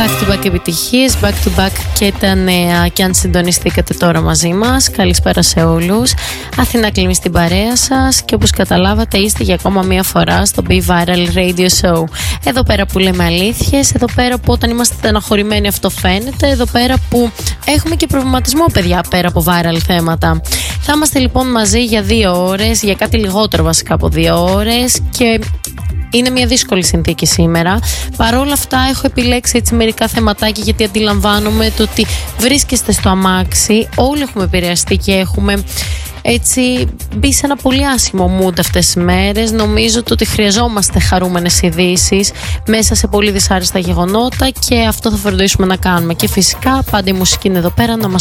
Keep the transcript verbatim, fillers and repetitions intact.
Back to back επιτυχίες, back to back και τα νέα. Και αν συντονιστήκατε τώρα μαζί μας, καλησπέρα σε όλους. Αθηνά Κλίμη στην παρέα σας και όπως καταλάβατε είστε για ακόμα μία φορά στο Be Viral Radio Show. Εδώ πέρα που λέμε αλήθειες, εδώ πέρα που όταν είμαστε στεναχωρημένοι αυτό φαίνεται, εδώ πέρα που έχουμε και προβληματισμό, παιδιά, πέρα από viral θέματα. Θα είμαστε λοιπόν μαζί για δύο ώρες, για κάτι λιγότερο βασικά από δύο ώρες και είναι μια δύσκολη συνθήκη σήμερα. Παρ' όλα αυτά έχω επιλέξει έτσι μερικά θεματάκια, γιατί αντιλαμβάνομαι το ότι βρίσκεστε στο αμάξι, όλοι έχουμε επηρεαστεί και έχουμε έτσι μπει σε ένα πολύ άσχημο mood αυτές τις μέρες. Νομίζω το ότι χρειαζόμαστε χαρούμενες ειδήσεις μέσα σε πολύ δυσάρεστα γεγονότα και αυτό θα φροντίσουμε να κάνουμε. Και φυσικά πάντα η μουσική είναι εδώ πέρα να μας